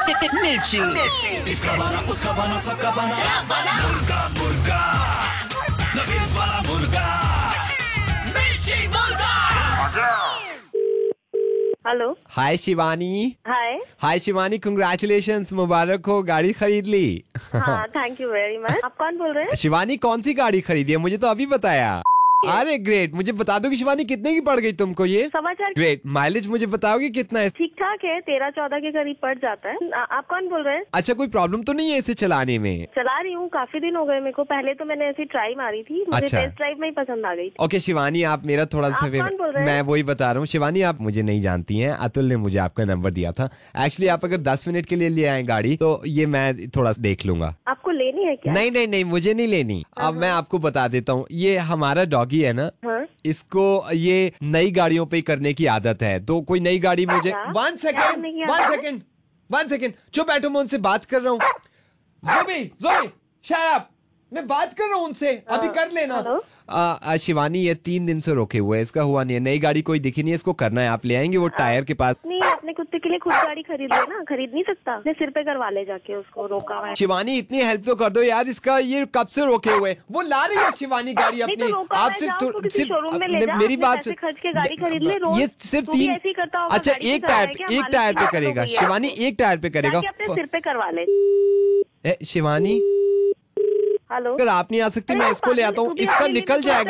मिर्ची। इसका बना उसका बना सबका बना मुर्गा मुर्गा नवीद वाला मुर्गा मिर्ची मुर्गा। हेलो। हाय शिवानी। हाय शिवानी, कंग्रेचुलेशंस, मुबारक हो, गाड़ी खरीद ली। हाँ, थैंक यू वेरी मच। आप कौन बोल रहे हैं? शिवानी कौन सी गाड़ी खरीदी है, मुझे तो अभी बताया। अरे ग्रेट, मुझे बता दो कि शिवानी कितने की पड़ गई तुमको ये? समाचार। ग्रेट, माइलेज मुझे बताओगे कितना है? ठीक ठाक है, 13-14 के करीब पड़ जाता है। आप कौन बोल रहे हैं? अच्छा, कोई प्रॉब्लम तो नहीं है इसे चलाने में? चला रही हूँ, काफी दिन हो गए मेरे को। पहले तो मैंने ऐसी ट्राई मारी थी, मुझे अच्छा। टेस्ट ड्राइव में ही पसंद आ गई थी। ओके शिवानी, आप मेरा थोड़ा सा आप कौन बोल रहे हैं? मैं वही बता रहा हूँ शिवानी, आप मुझे नहीं जानती हैं, अतुल ने मुझे आपका नंबर दिया था। एक्चुअली आप अगर 10 मिनट के लिए ले आए गाड़ी तो ये मैं थोड़ा देख लूंगा। आपको लेनी है क्या? नहीं, मुझे नहीं लेनी। अब मैं आपको बता देता हूँ, ये हमारा डॉगी है ना, इसको ये नई गाड़ियों पे करने की आदत है, तो कोई नई गाड़ी मुझे। वन सेकेंड, चुप बैठो, मैं उनसे बात कर रहा हूँ। जोबी शट अप, मैं बात कर रहा हूँ उनसे, अभी कर लेना। शिवानी ये 3 दिन से रोके हुए है, इसका हुआ नहीं है, नई गाड़ी कोई दिखी नहीं है, इसको करना है, आप ले आएंगे वो टायर के पास? नहीं, अपने कुत्ते के लिए खुद गाड़ी खरीद ले ना, खरीद नहीं सकता? अपने सिर पे करवा ले जाके, उसको रोका हुआ है। शिवानी इतनी हेल्प तो कर दो यार, इसका ये कब से रोके हुए, वो ला रही है शिवानी गाड़ी अपनी। आप सिर्फ मेरी बात खर्च के गाड़ी खरीद ले। ये सिर्फ 3। अच्छा, एक टायर पे करेगा शिवानी, एक टायर पे करेगा, अपने सिर पे करवा ले। शिवानी हेलो। अगर आप नहीं आ सकती मैं इसको ले आता हूँ, इसका निकल जाएगा।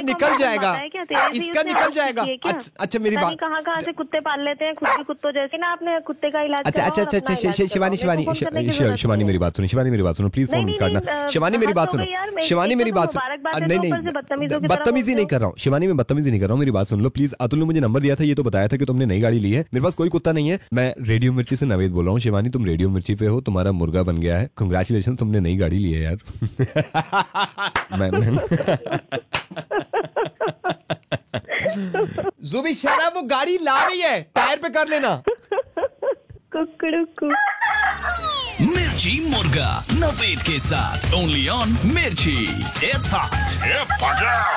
अच्छा मेरी बात, कहाँ से कुत्ते पाल लेते हैं, खुद भी कुत्तों जैसे ना, आपने कुत्ते का इलाज। अच्छा शिवानी मेरी बात सुनो प्लीज, फोन मत काटना। शिवानी मेरी बात सुनो, नहीं बदतमीजी नहीं कर रहा हूँ शिवानी, मैं बदतमीजी नहीं कर रहा हूँ, मेरी बात सुन लो प्लीज। अतुल ने मुझे नंबर दिया था, ये तो बताया था कि तुमने नई गाड़ी ली है। मेरे पास कोई कुत्ता नहीं है, मैं रेडियो मिर्ची से नवेद बोल रहा हूँ। शिवानी तुम रेडियो मिर्ची पे हो, तुम्हारा मुर्गा बन गया है, कंग्रेचुलेशन, तुमने नई गाड़ी ली है यार। ज़ुबी शरा, वो गाड़ी ला रही है, टायर पे कर लेना। कुकड़ू मिर्ची मुर्गा नवेद के साथ ओनली ऑन मिर्ची। It's hot.